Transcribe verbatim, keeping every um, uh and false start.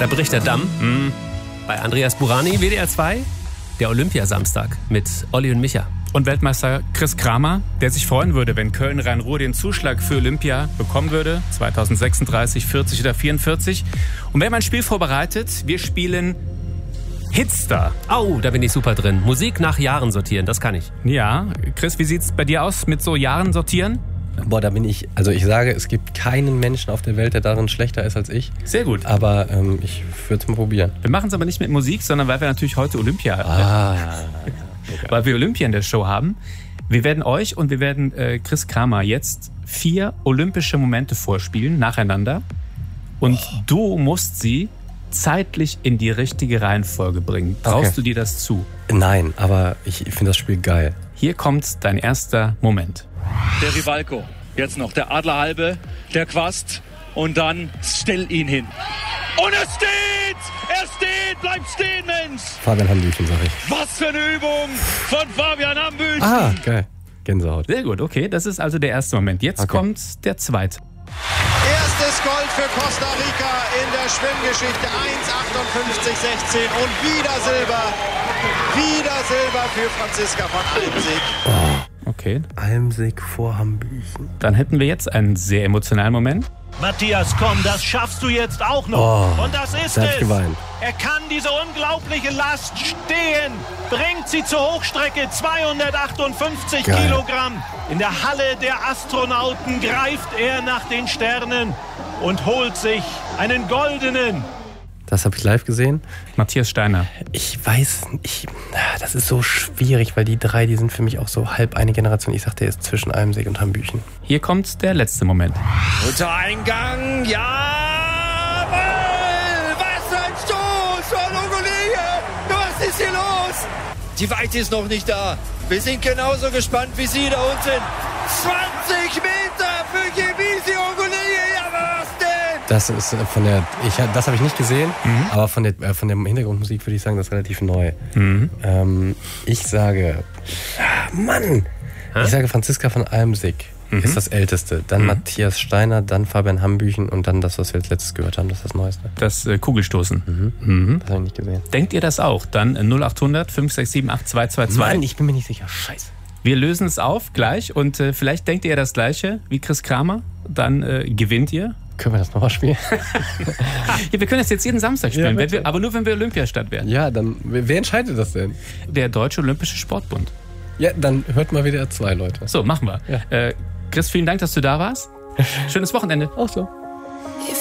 da bricht der Damm. Mhm. Bei Andreas Burani, W D R zwei, der Olympiasamstag mit Olli und Micha. Und Weltmeister Chris Kramer, der sich freuen würde, wenn Köln-Rhein-Ruhr den Zuschlag für Olympia bekommen würde. zwanzig sechsunddreißig, vierzig oder vierundvierzig. Und wir haben ein Spiel vorbereitet. Wir spielen Hitstar. Au, da bin ich super drin. Musik nach Jahren sortieren, das kann ich. Ja, Chris, wie sieht's bei dir aus mit so Jahren sortieren? Boah, da bin ich, also ich sage, es gibt keinen Menschen auf der Welt, der darin schlechter ist als ich. Sehr gut. Aber ähm, ich würde es mal probieren. Wir machen es aber nicht mit Musik, sondern weil wir natürlich heute Olympia Ah, Okay. Weil wir Olympia in der Show haben. Wir werden euch und wir werden äh, Chris Kramer jetzt vier olympische Momente vorspielen, nacheinander. Und oh. du musst sie zeitlich in die richtige Reihenfolge bringen. Traust Okay. du dir das zu? Nein, aber ich finde das Spiel geil. Hier kommt dein erster Moment. Der Rivalko, jetzt noch der Adlerhalbe, der Quast und dann stell ihn hin. Und er steht! Er steht! Bleibt stehen, Mensch! Fabian Hambüchen, sag ich. Was für eine Übung von Fabian Hambüchen! Ah, geil. Gänsehaut. Sehr gut, okay, das ist also der erste Moment. Jetzt Okay. kommt der zweite. Erstes Gold für Costa Rica in der Schwimmgeschichte. eins achtundfünfzig sechzehn und wieder Silber. Wieder Silber für Franziska von Almsig. Oh, Okay, Almsig vor Hambüchen. dann hätten wir jetzt einen sehr emotionalen Moment. Matthias, komm, das schaffst du jetzt auch noch. Oh, Und das ist da hab ich es. geweint. Er kann diese unglaubliche Last stehen. Bringt sie zur Hochstrecke. zweihundertachtundfünfzig Geil. Kilogramm. In der Halle der Astronauten greift er nach den Sternen und holt sich einen goldenen. Das habe ich live gesehen. Matthias Steiner. Ich weiß, ich, das ist so schwierig, weil die drei, die sind für mich auch so halb eine Generation. Ich sag, der ist zwischen Almsig und Hambüchen. Hier kommt der letzte Moment. Unter Eingang, ja! Was für ein Stoß von Ungolinie! Was ist hier los? Die Weite ist noch nicht da. Wir sind genauso gespannt wie Sie da unten. zwanzig Meter für Gebisi Ungolinie, ja was denn? Das ist äh, von der, ich, das habe ich nicht gesehen, mhm. aber von der, äh, von der Hintergrundmusik würde ich sagen, das ist relativ neu. Mhm. Ähm, ich sage, ah, Mann, Hä? ich sage Franziska von Almsig Mhm. ist das Älteste. Dann Mhm. Matthias Steiner, dann Fabian Hambüchen und dann das, was wir als letztes gehört haben, das ist das Neueste. Das äh, Kugelstoßen. Mhm. Mhm. Das habe ich nicht gesehen. Denkt ihr das auch? Dann äh, null acht hundert, fünf sechs sieben, acht zwei zwei zwei. Nein, ich bin mir nicht sicher. Scheiße. Wir lösen es auf gleich und äh, vielleicht denkt ihr das Gleiche wie Chris Kramer. Dann äh, gewinnt ihr. Können wir das nochmal spielen? Ja, wir können das jetzt jeden Samstag spielen, Ja, wenn bitte. wir, aber nur wenn wir Olympiastadt werden. Ja, dann, wer wer entscheidet das denn? Der Deutsche Olympische Sportbund. Ja, dann hört mal W D R zwei, Leute. So, machen wir. Ja. Äh, Chris, vielen Dank, dass du da warst. Schönes Wochenende. Auch so.